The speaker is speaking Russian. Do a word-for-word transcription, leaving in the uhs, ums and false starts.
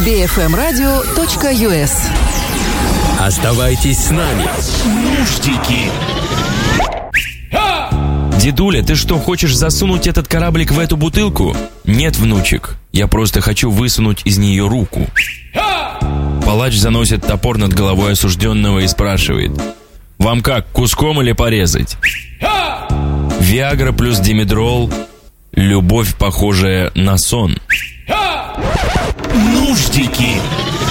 би эф эм радио точка ю эс. Оставайтесь с нами. Нуждики. Дедуля, ты что, хочешь засунуть этот кораблик в эту бутылку? Нет, внучек, я просто хочу высунуть из нее руку. Палач заносит топор над головой осужденного и спрашивает: вам как, куском или порезать? Виагра плюс димедрол. Любовь, похожая на сон. Нуждики.